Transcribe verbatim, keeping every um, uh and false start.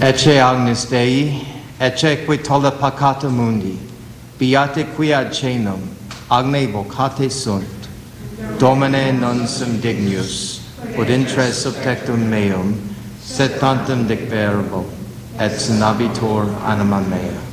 Ecce Agnus Dei, ecce qui tolla peccata mundi, beate qui ad cenum, agne vocate sunt, Domine non sum dignus, ut intres subtectum meum, sed tantum dicverbo, et sinabitur anima mea.